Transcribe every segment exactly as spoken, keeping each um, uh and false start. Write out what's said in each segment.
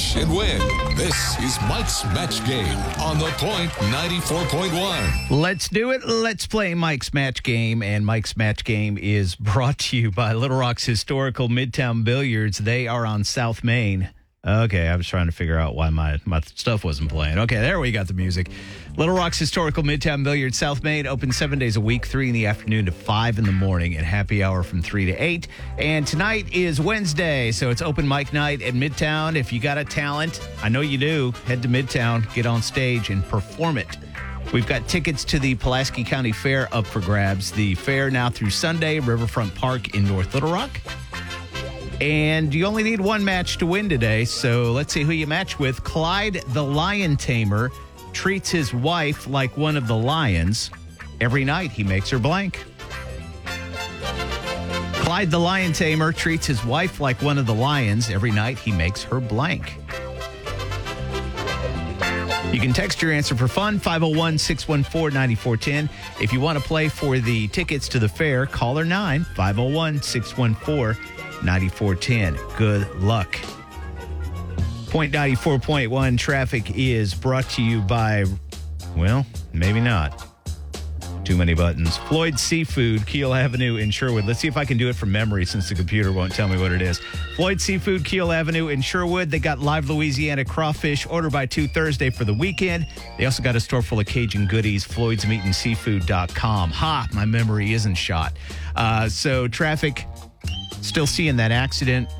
match and win. This is Mike's Match Game on The Point ninety-four point one. Let's do it. Let's play Mike's Match Game. And Mike's Match Game is brought to you by Little Rock's Historical Midtown Billiards. They are on South Main. Okay, I was trying to figure out why my, my stuff wasn't playing. Okay, there we got the music. Little Rock's Historical Midtown Billiards, South Main, open seven days a week, three in the afternoon to five in the morning, and happy hour from three to eight. And tonight is Wednesday, so it's open mic night at Midtown. If you got a talent, I know you do, head to Midtown, get on stage, and perform it. We've got tickets to the Pulaski County Fair up for grabs. The fair now through Sunday, Riverfront Park in North Little Rock. And you only need one match to win today, so let's see who you match with. Clyde the Lion Tamer treats his wife like one of the lions. Every night he makes her blank. Clyde the Lion Tamer treats his wife like one of the lions. Every night he makes her blank. You can text your answer for fun, five oh one, six one four, nine four one zero. If you want to play for the tickets to the fair, call or nine, five oh one, six one four, nine four one zero. Good luck. Point ninety-four point one traffic is brought to you by, well, maybe not. Too many buttons. Floyd Seafood, Keel Avenue in Sherwood. Let's see if I can do it from memory since the computer won't tell me what it is. Floyd Seafood, Keel Avenue in Sherwood. They got live Louisiana crawfish. Order by two Thursday for the weekend. They also got a store full of Cajun goodies, floyds meat and seafood dot com. Ha, my memory isn't shot. Uh, so traffic, still seeing that accident.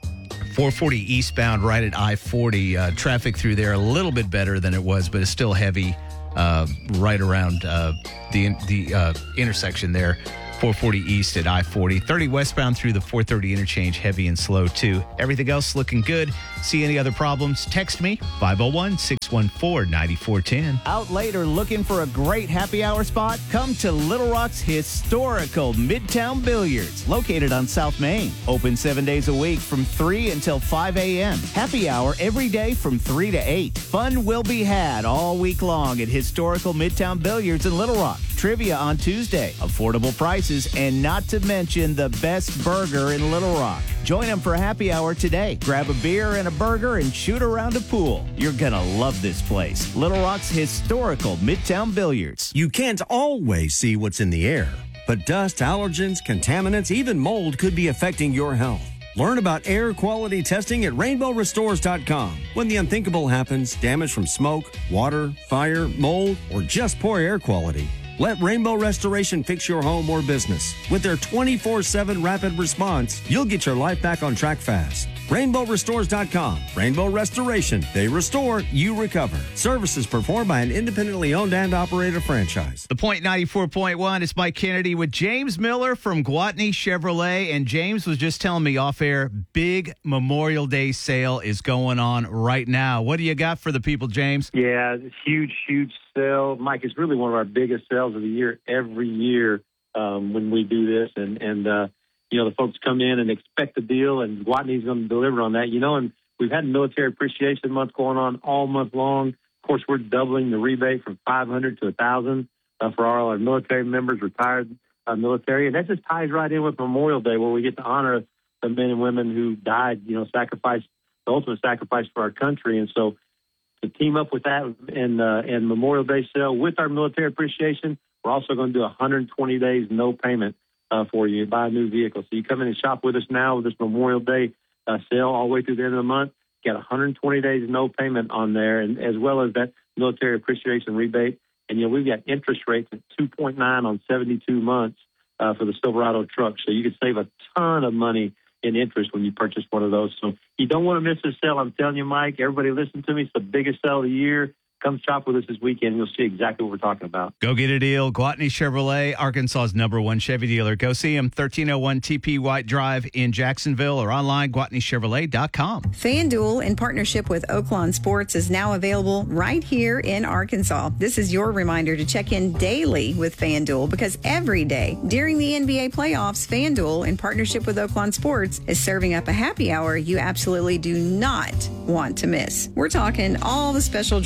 four forty eastbound right at I forty. Uh, traffic through there a little bit better than it was, but it's still heavy uh, right around uh, the the uh, intersection there. four forty east at I forty. thirty westbound through the four thirty interchange, heavy and slow too. Everything else looking good. See any other problems? Text me, five oh one, six one four, nine four one zero. Out later looking for a great happy hour spot? Come to Little Rock's Historical Midtown Billiards, located on South Main. Open seven days a week from three until five a.m. Happy hour every day from three to eight. Fun will be had all week long at Historical Midtown Billiards in Little Rock. Trivia on Tuesday, affordable prices, and not to mention the best burger in Little Rock. Join them for a happy hour today. Grab a beer and a burger and shoot around a pool. You're going to love this place. Little Rock's Historical Midtown Billiards. You can't always see what's in the air, but dust, allergens, contaminants, even mold could be affecting your health. Learn about air quality testing at rainbow restores dot com. When the unthinkable happens, damage from smoke, water, fire, mold, or just poor air quality, let Rainbow Restoration fix your home or business. With their twenty-four seven rapid response, you'll get your life back on track fast. rainbow restores dot com. Rainbow Restoration. They restore, you recover. Services performed by an independently owned and operated franchise. The Point ninety-four point one, it's Mike Kennedy with James Miller from Gwatney Chevrolet. And James was just telling me off air, big Memorial Day sale is going on right now. What do you got for the people, James? Yeah, it's huge, huge sale. Mike, it's really one of our biggest sales of the year every year um, when we do this. And, and uh, you know, the folks come in and expect a deal, and Gwatney's going to deliver on that. You know, and we've had Military Appreciation Month going on all month long. Of course, we're doubling the rebate from five hundred dollars to one thousand dollars uh, for all our military members, retired uh, military. And that just ties right in with Memorial Day, where we get to honor the men and women who died, you know, sacrificed, the ultimate sacrifice for our country. And so to team up with that and, uh, and Memorial Day sale with our military appreciation, we're also going to do one hundred twenty days no payment uh, for you. Buy a new vehicle. So you come in and shop with us now with this Memorial Day uh, sale all the way through the end of the month. Got one hundred twenty days no payment on there, and as well as that military appreciation rebate. And, you know, we've got interest rates at two point nine on seventy-two months uh, for the Silverado truck. So you could save a ton of money in interest when you purchase one of those. So you don't want to miss this sale. I'm telling you, Mike, everybody listen to me. It's the biggest sale of the year. Come shop with us this weekend. You'll see exactly what we're talking about. Go get a deal. Gwatney Chevrolet, Arkansas's number one Chevy dealer. Go see them, thirteen oh one T P White Drive in Jacksonville, or online, gwatney chevrolet dot com. FanDuel, in partnership with Oaklawn Sports, is now available right here in Arkansas. This is your reminder to check in daily with FanDuel, because every day during the N B A playoffs, FanDuel, in partnership with Oaklawn Sports, is serving up a happy hour you absolutely do not want to miss. We're talking all the special drops you could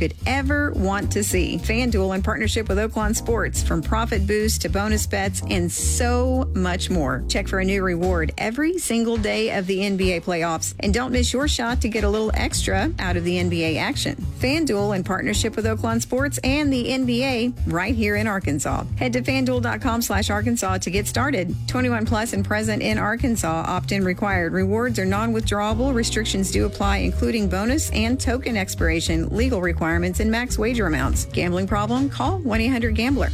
could ever want to see. FanDuel, in partnership with Oaklawn Sports, from profit boost to bonus bets and so much more. Check for a new reward every single day of the N B A playoffs, and don't miss your shot to get a little extra out of the N B A action. FanDuel, in partnership with Oaklawn Sports and the N B A, right here in Arkansas. Head to FanDuel.com slash Arkansas to get started. twenty-one plus and present in Arkansas. Opt-in required. Rewards are non-withdrawable. Restrictions do apply, including bonus and token expiration, legal requirements, and max wager amounts. Gambling problem? Call one eight hundred gambler.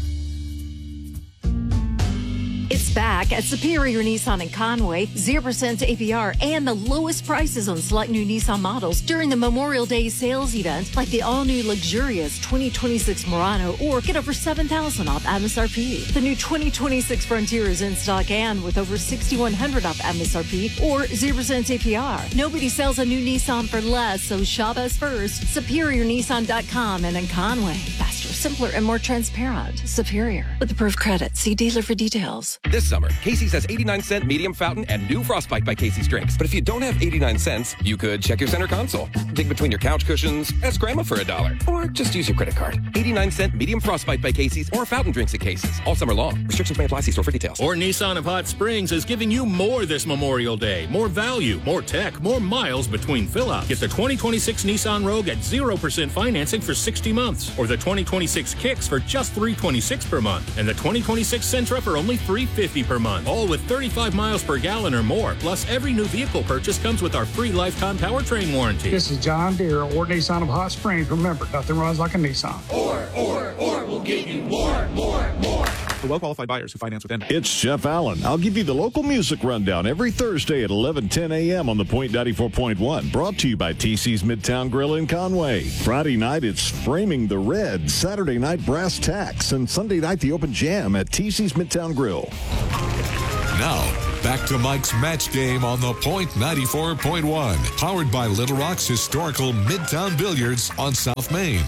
It's back at Superior Nissan in Conway. zero percent A P R and the lowest prices on select new Nissan models during the Memorial Day sales event, like the all-new luxurious twenty twenty-six Murano, or get over seven thousand dollars off M S R P. The new twenty twenty-six Frontier is in stock and with over six thousand one hundred dollars off M S R P or zero percent A P R. Nobody sells a new Nissan for less, so shop us first. Superior Nissan dot com and in Conway. Faster, simpler, and more transparent. Superior. With approved credit. See dealer for details. This summer, Casey's has eighty-nine cent medium fountain and new Frostbite by Casey's drinks. But if you don't have eighty-nine cents, you could check your center console, dig between your couch cushions, ask Grandma for a dollar, or just use your credit card. eighty-nine cent medium Frostbite by Casey's or fountain drinks at Casey's. All summer long. Restrictions may apply. See store for details. Or Nissan of Hot Springs is giving you more this Memorial Day. More value, more tech, more miles between fill-ups. Get the twenty twenty-six Nissan Rogue at zero percent financing for sixty months, or the twenty twenty-six Kicks for just three hundred twenty-six dollars per month, and the twenty twenty-six Sentra for only three hundred fifty dollars per month. All with thirty-five miles per gallon or more. Plus, every new vehicle purchase comes with our free lifetime powertrain warranty. This is John Deere, or Nissan of Hot Springs. Remember, nothing runs like a Nissan. Or, or, or, we'll give you more, more, more. For well-qualified buyers who finance with N. It's Jeff Allen. I'll give you the local music rundown every Thursday at eleven ten a.m. on the Point ninety-four point one. Brought to you by T C's Midtown Grill in Conway. Friday night, it's Framing the Red. Saturday night, Brass Tacks. And Sunday night, the Open Jam at T C's Midtown Grill. Now, back to Mike's Match Game on the Point ninety-four point one. Powered by Little Rock's historical Midtown Billiards on South Main.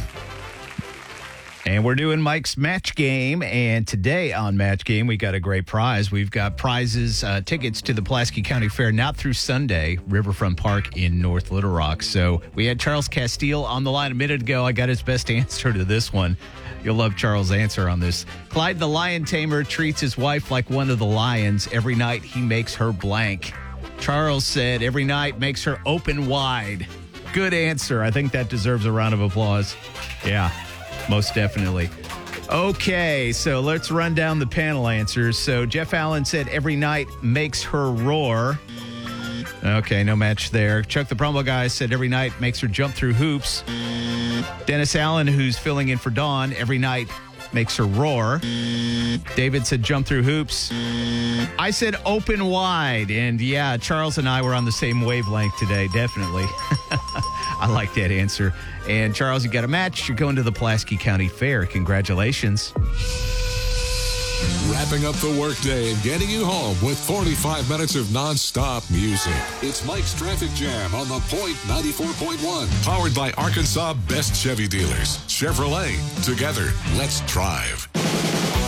And we're doing Mike's Match Game. And today on Match Game, we got a great prize. We've got prizes, uh, tickets to the Pulaski County Fair now through Sunday, Riverfront Park in North Little Rock. So we had Charles Castile on the line a minute ago. I got his best answer to this one. You'll love Charles' answer on this. Clyde the Lion Tamer treats his wife like one of the lions. Every night he makes her blank. Charles said every night makes her open wide. Good answer. I think that deserves a round of applause. Yeah. Most definitely. Okay, so let's run down the panel answers. So Jeff Allen said every night makes her roar. Okay, no match there. Chuck the Promo Guy said every night makes her jump through hoops. Dennis Allen, who's filling in for Dawn, every night makes her roar. David said jump through hoops. I said open wide. And yeah, Charles and I were on the same wavelength today, definitely. I like that answer. And Charles, you got a match. You're going to the Pulaski County Fair. Congratulations. Wrapping up the workday and getting you home with forty-five minutes of nonstop music. It's Mike's Traffic Jam on the Point ninety-four point one. Powered by Arkansas Best Chevy Dealers. Chevrolet. Together, let's drive.